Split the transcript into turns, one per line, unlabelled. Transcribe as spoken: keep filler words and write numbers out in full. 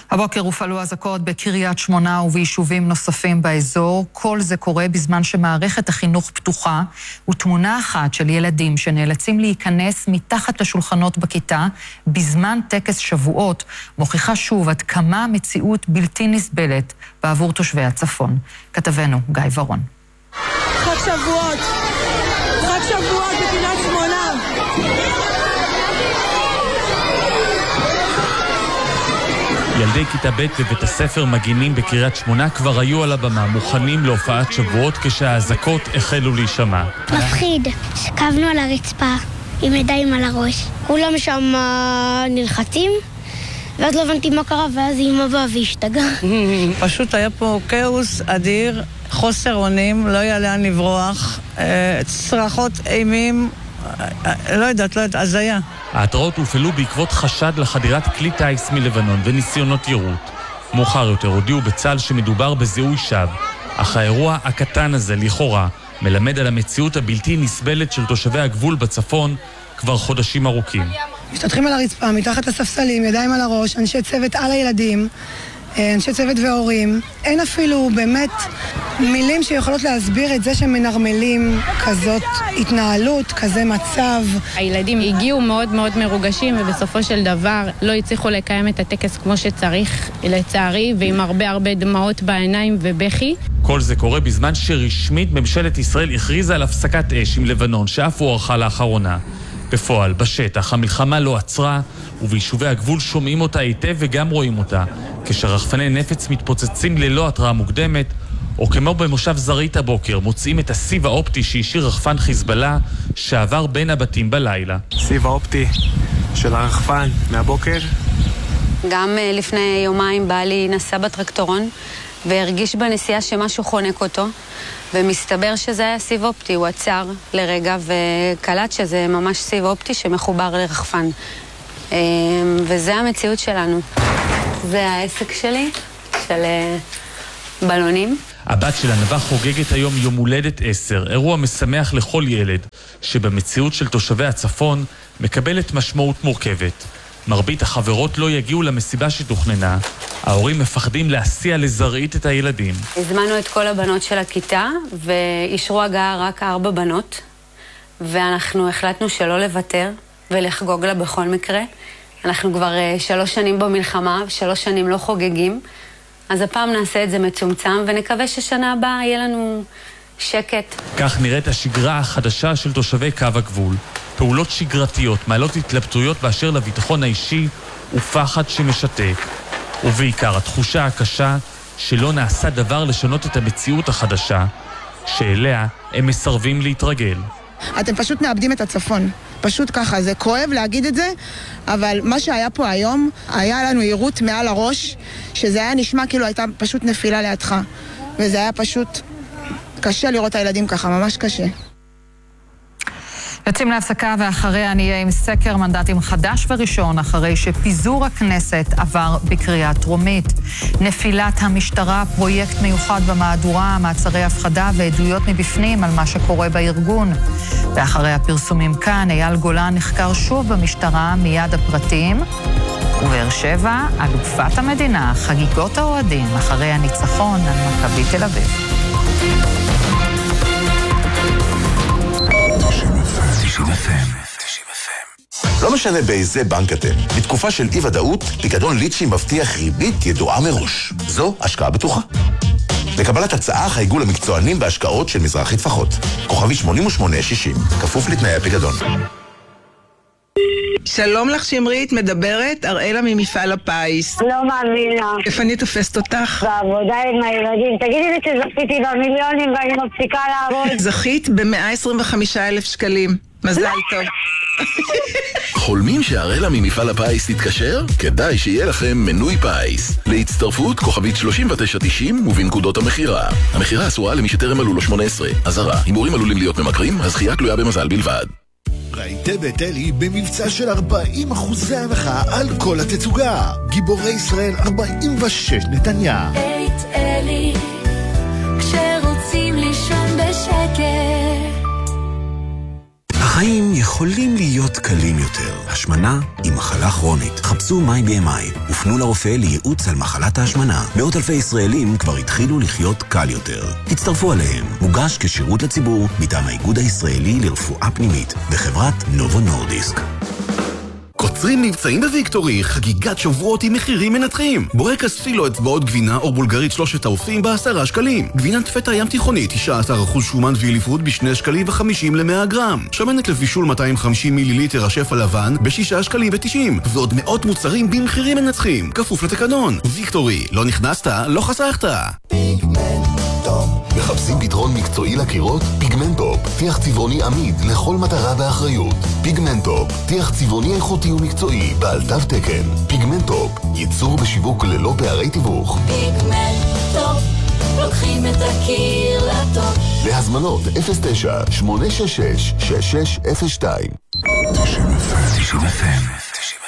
הבוקר הופעלו אזעקות בקריית שמונה וביישובים נוספים באזור. כל זה קורה בזמן שמערכת החינוך פתוחה, ותמונה אחת של ילדים שנאלצים להיכנס מתחת לשולחנות בכיתה בזמן טקס שבועות מוכיחה שוב עד כמה מציאות בלתי נסבלת בעבור תושבי הצפון. כתבנו גיא ורון.
חג שבועות, חג שבועות בקריית שמונה.
ילדי כיתה ב' בבית הספר מגינים בקריית שמונה כבר היו על הבמה, מוכנים להופעת שבועות כשהאזעקות החלו להישמע.
מפחיד, שקבנו על הרצפה עם ידיים על הראש. כולם שם נלחצים, ואז לא הבנתי מה קרה, ואז אמא באה והשתגעה.
פשוט היה פה כאוס אדיר, חוסר אונים, לא היה לאן לברוח, צרחות אימים, לא יודעת, לא יודעת, אז היה.
ההתראות הופעלו בעקבות חשד לחדירת כלי טייס מלבנון וניסיונות יירוט. מאוחר יותר הודיעו בצה"ל שמדובר בזיהוי שווא, אך האירוע הקטן הזה לכאורה מלמד על המציאות הבלתי נסבלת של תושבי הגבול בצפון כבר חודשים ארוכים.
משתתחים על הרצפה, מתחת לספסלים, ידיים על הראש, אנשי צוות על הילדים, אנשי צוות והורים. אין אפילו באמת מילים שיכולות להסביר את זה שמנרמלים כזאת התנהלות, כזה מצב.
הילדים הגיעו מאוד מאוד מרוגשים, ובסופו של דבר לא הצליחו לקיים את הטקס כמו שצריך, לצערי, ועם הרבה הרבה דמעות בעיניים ובכי.
כל זה קורה בזמן שרשמית ממשלת ישראל הכריזה על הפסקת אש עם לבנון, שאף הוארכה לאחרונה. בפועל, בשטח, המלחמה לא עצרה, וביישובי הגבול שומעים אותה היטב וגם רואים אותה, כשרחפני נפץ מתפוצצים ללא התראה מוקדמת, או כמו במושב זרית הבוקר, מוצאים את הסיב האופטי שהשאיר רחפן חיזבאללה שעבר בין הבתים בלילה.
סיב האופטי של הרחפן מהבוקר.
גם לפני יומיים בעלי נסע בטרקטורון, והרגיש בנסיעה שמשהו חונק אותו, ומסתבר שזה היה סיב אופטי. הוא עצר לרגע וקלט שזה ממש סיב אופטי שמחובר לרחפן. וזה המציאות שלנו. זה העסק שלי, של בלונים.
הבת של ענווה חוגגת היום יום הולדת עשר, אירוע משמח לכל ילד, שבמציאות של תושבי הצפון מקבלת משמעות מורכבת. מרבית החברות לא יגיעו למסיבה שתוכננה, ההורים מפחדים להסיע לזרעית את הילדים.
הזמנו את כל הבנות של הכיתה, ואישרו הגעה רק ארבע בנות, ואנחנו החלטנו שלא לוותר ולחגוג לה בכל מקרה. אנחנו כבר שלוש שנים במלחמה, שלוש שנים לא חוגגים, אז הפעם נעשה את זה מצומצם, ונקווה ששנה הבאה יהיה לנו שקט.
כך נראית השגרה החדשה של תושבי קו הגבול. פעולות שגרתיות, מעלות התלבטויות באשר לביטחון האישי ופחד שמשתק. ובעיקר התחושה הקשה שלא נעשה דבר לשנות את המציאות החדשה, שאליה הם מסרבים להתרגל.
אתם פשוט מאבדים את הצפון. פשוט ככה, זה כואב להגיד את זה, אבל מה שהיה פה היום, היה לנו עירות מעל הראש, שזה היה נשמע כאילו הייתה פשוט נפילה לידך. וזה היה פשוט קשה לראות את הילדים ככה, ממש קשה.
יוצאים להפסקה ואחריה נהיה עם סקר מנדטים חדש וראשון אחרי שפיזור הכנסת עבר בקריאה טרומית. נפילת המשטרה, פרויקט מיוחד במהדורה, מעצרי הפחדה ועדויות מבפנים על מה שקורה בארגון. ואחרי הפרסומים כאן, אייל גולן נחקר שוב במשטרה מיד הפרטים. ובאר שבע, אלופת המדינה, חגיגות האוהדים אחרי הניצחון על מכבי תל אביב.
לא משנה באיזה בנק אתם, בתקופה של אי-ודאות, פיקדון ליצ'י מבטיח ריבית ידועה מראש. זו השקעה בטוחה. לקבלת הצעה חייגו למקצוענים בהשקעות של מזרחי טפחות. כוכבי שמונים ושמונה שישים, כפוף לתנאי הפיקדון.
שלום לך שמרית, מדברת אראלה ממפעל הפיס.
לא מאמינה.
איפה אני תופסת אותך?
בעבודה עם הילדים. תגידי לי שזכיתי במיליונים ואני מפסיקה לעבוד.
זכית ב-מאה עשרים וחמישה אלף שקלים. מזל טוב.
חולמים שהראלה ממפעל הפיס תתקשר? כדאי שיהיה לכם מנוי פיס. להצטרפות כוכבית שלושים ותשע תשעים ובנקודות המחירה. המחירה אסורה למי שטרם מלאו לו שמונה עשרה. אזהרה, הימורים עלולים להיות ממכרים, הזכייה תלויה במזל בלבד.
ראיתי בטלי במבצע של ארבעים אחוז הנחה על כל התצוגה. גיבורי ישראל ארבעים ושש נתניה.
בית אלי, כשרוצים לישון בשקט.
החיים יכולים להיות קלים יותר. השמנה היא מחלה כרונית. חפשו מיי בי אם איי. ופנו לרופא לייעוץ על מחלת ההשמנה. מאות אלפי ישראלים כבר התחילו לחיות קל יותר. הצטרפו עליהם. מוגש כשירות לציבור מטעם האיגוד הישראלי לרפואה פנימית וחברת נובו נורדיסק.
קוצרים מבצעים בוויקטורי, חגיגת שבועות עם מחירים מנתחים. בורקס פילו אצבעות גבינה או בולגרית שלושת האופים בעשרה שקלים. גבינת פטה ים תיכונית תשעה עשר אחוז שומן ואיליפות בשני שקלים וחמישים למאה גרם. שמנת לבישול מאתיים וחמישים מיליליטר השף הלבן בשישה שקלים ותשעים. ועוד מאות מוצרים במחירים מנצחים. כפוף לתקנון. ויקטורי, לא נכנסת, לא חסכת.
מחפשים פתרון מקצועי לקירות? פיגמנטופ, טיח צבעוני עמיד לכל מטרה באחריות. פיגמנטופ, טיח צבעוני איכותי ומקצועי בעל תו תקן. פיגמנטופ, ייצור בשיווק ללא פערי תיווך.
פיגמנטופ, לוקחים את הקיר לטופ.
להזמנות אפס תשע שמונה שש שש שש שש אפס שתיים. תשעים אף אם